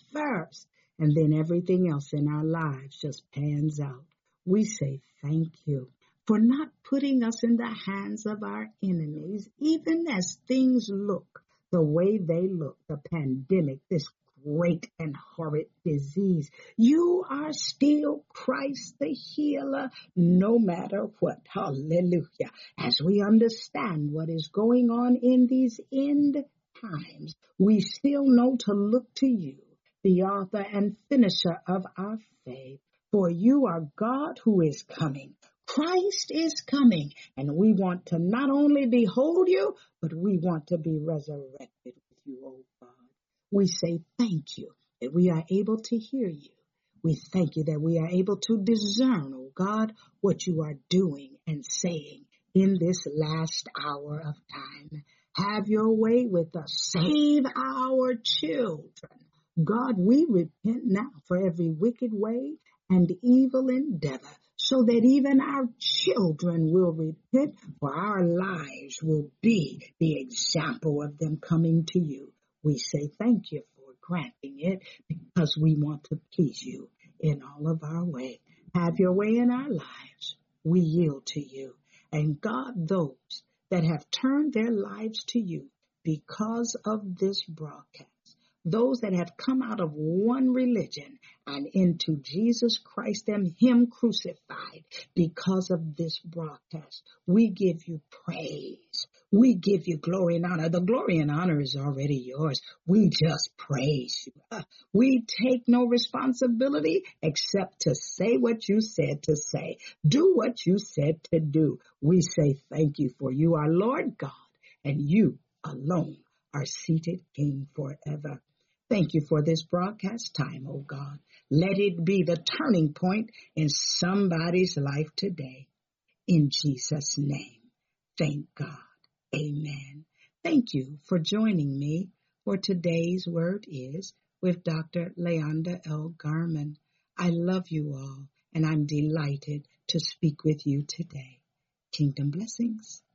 first. And then everything else in our lives just pans out. We say thank you for not putting us in the hands of our enemies, even as things look the way they look, the pandemic, this great and horrid disease. You are still Christ the healer, no matter what. Hallelujah. As we understand what is going on in these end times, we still know to look to you, the author and finisher of our faith. For you are God who is coming. Christ is coming, and we want to not only behold you, but we want to be resurrected with you, oh God. We say thank you that we are able to hear you. We thank you that we are able to discern, oh God, what you are doing and saying in this last hour of time. Have your way with us. Save our children. God, we repent now for every wicked way and evil endeavor, so that even our children will repent, for our lives will be the example of them coming to you. We say thank you for granting it, because we want to please you in all of our way. Have your way in our lives. We yield to you. And God, those that have turned their lives to you because of this broadcast, those that have come out of one religion and into Jesus Christ and Him crucified because of this broadcast, we give you praise. We give you glory and honor. The glory and honor is already yours. We just praise you. We take no responsibility except to say what you said to say. Do what you said to do. We say thank you, for you are Lord God, and you alone are seated King forever. Thank you for this broadcast time, oh God. Let it be the turning point in somebody's life today. In Jesus' name, thank God. Amen. Thank you for joining me for today's Word Is with Dr. Leonda L. Garman. I love you all, and I'm delighted to speak with you today. Kingdom blessings.